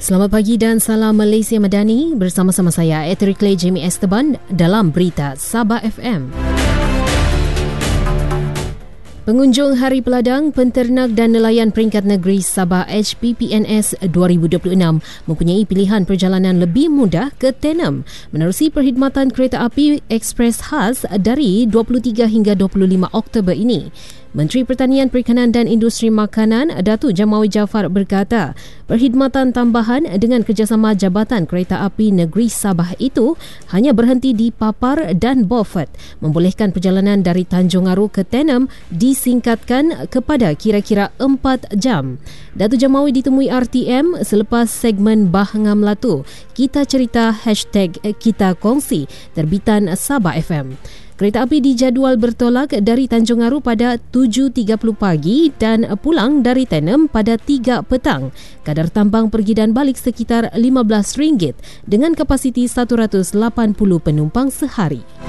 Selamat pagi dan salam Malaysia Madani. Bersama-sama saya, Etericlay Jamie Esteban dalam Berita Sabah FM. Pengunjung Hari Peladang, Penternak dan Nelayan Peringkat Negeri Sabah HPPNS 2026 mempunyai pilihan perjalanan lebih mudah ke Tenem menerusi perkhidmatan kereta api ekspres khas dari 23 hingga 25 Oktober ini. Menteri Pertanian, Perikanan dan Industri Makanan Datuk Jamawi Jaafar berkata, perkhidmatan tambahan dengan kerjasama Jabatan Kereta Api Negeri Sabah itu hanya berhenti di Papar dan Beaufort, membolehkan perjalanan dari Tanjung Aru ke Tenem disingkatkan kepada kira-kira 4 jam. Datuk Jamawi ditemui RTM selepas segmen Bah Ngam Latu, Kita Cerita #Kita Kongsi terbitan Sabah FM. Kereta api dijadual bertolak dari Tanjung Aru pada 7.30 pagi dan pulang dari Tenem pada 3 petang. Kadar tambang pergi dan balik sekitar RM15 dengan kapasiti 180 penumpang sehari.